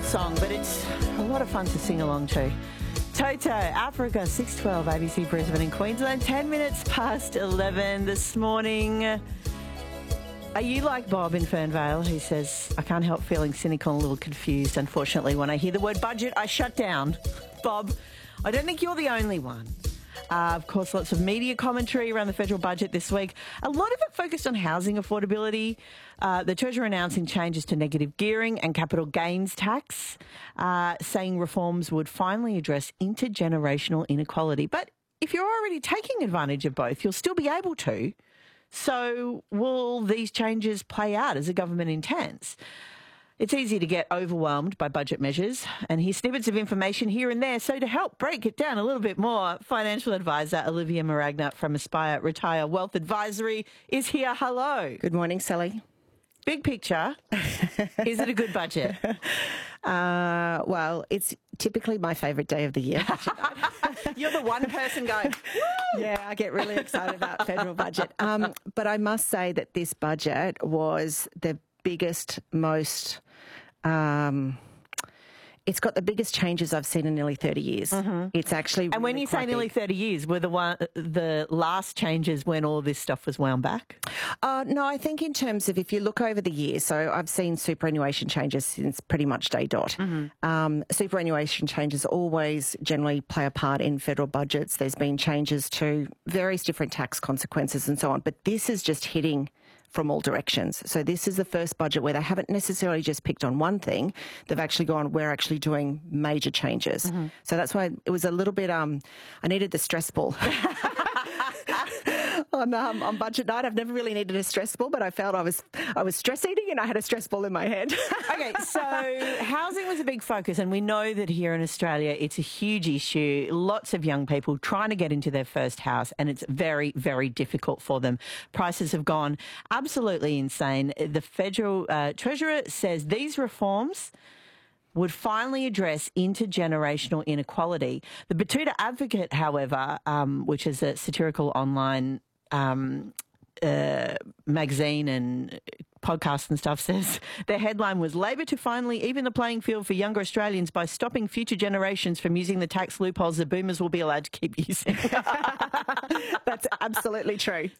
song, but it's a lot of fun to sing along to. Toto, Africa, 6:12, ABC Brisbane in Queensland, 10 minutes past 11 this morning. Are you like Bob in Fernvale, who says, I can't help feeling cynical and a little confused, unfortunately, when I hear the word budget, I shut down. Bob, I don't think you're the only one. Of course, lots of media commentary around the federal budget this week. A lot of it focused on housing affordability. The Treasurer announcing changes to negative gearing and capital gains tax, saying reforms would finally address intergenerational inequality. But if you're already taking advantage of both, you'll still be able to. So will these changes play out as the government intends? It's easy to get overwhelmed by budget measures and hear snippets of information here and there. So to help break it down a little bit more, financial advisor Olivia Maragna from Aspire Retire Wealth Advisory is here. Hello. Good morning, Sally. Big picture. Is it a good budget? Well, it's typically my favourite day of the year. You're the one person going, woo! Yeah, I get really excited about federal budget. But I must say that this budget was the biggest, most... it's got the biggest changes I've seen in nearly 30 years. Mm-hmm. It's actually And when really you say nearly 30 years, were the last changes when all this stuff was wound back? No, I think in terms of if you look over the years, so I've seen superannuation changes since pretty much day dot. Mm-hmm. Superannuation changes always generally play a part in federal budgets. There's been changes to various different tax consequences and so on, but this is just hitting from all directions. So this is the first budget where they haven't necessarily just picked on one thing. They've actually gone, we're actually doing major changes. Mm-hmm. So that's why it was a little bit, I needed the stress ball. On budget night, I've never really needed a stress ball, but I felt I was stress eating and I had a stress ball in my hand. Okay, so housing was a big focus, and we know that here in Australia it's a huge issue. Lots of young people trying to get into their first house, and it's very, very difficult for them. Prices have gone absolutely insane. The federal Treasurer says these reforms would finally address intergenerational inequality. The Batuta Advocate, however, which is a satirical online magazine and podcast and stuff, says their headline was Labor to finally even the playing field for younger Australians by stopping future generations from using the tax loopholes the boomers will be allowed to keep using. That's absolutely true.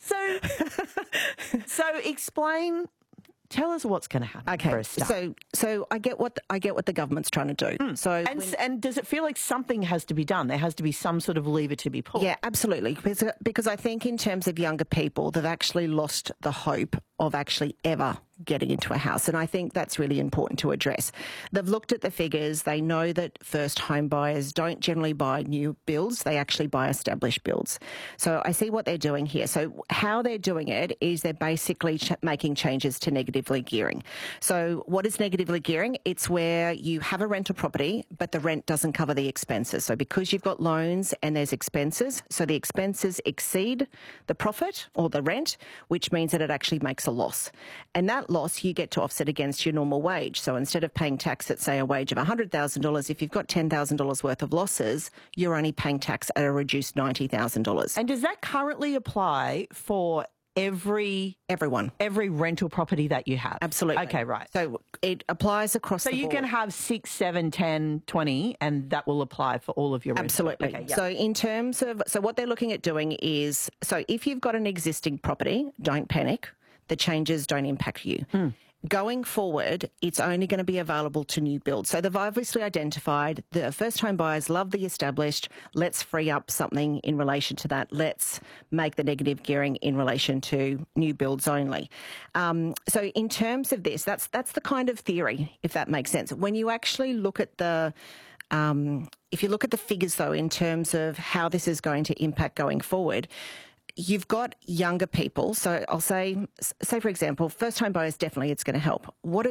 So explain. Tell us what's going to happen. Okay, for a start. so I get what the government's trying to do. So and does it feel like something has to be done? There has to be some sort of lever to be pulled. Yeah, absolutely. Because I think in terms of younger people, they've actually lost the hope of actually ever getting into a house. And I think that's really important to address. They've looked at the figures. They know that first home buyers don't generally buy new builds. They actually buy established builds. So I see what they're doing here. So how they're doing it is they're basically making changes to negatively gearing. So what is negatively gearing? It's where you have a rental property, but the rent doesn't cover the expenses. So because you've got loans and there's expenses, so the expenses exceed the profit or the rent, which means that it actually makes a loss. And that loss you get to offset against your normal wage. So instead of paying tax at, say, a wage of $100,000, if you've got $10,000 worth of losses, you're only paying tax at a reduced $90,000. And does that currently apply for every rental property that you have? Absolutely. Okay, right. So it applies across the board. So you can have 6, 7, 10, 20, and that will apply for all of your rentals. Absolutely. Okay, yep. So in terms of, so what they're looking at doing is, so if you've got an existing property, don't panic. The changes don't impact you. Going forward, it's only going to be available to new builds. So they've obviously identified the first home buyers love the established. Let's free up something in relation to that. Let's make the negative gearing in relation to new builds only. So in terms of this, that's the kind of theory, if that makes sense. When you actually look at the if you look at the figures, though, in terms of how this is going to impact going forward, you've got younger people. So I'll say for example, first home buyers, definitely it's going to help. What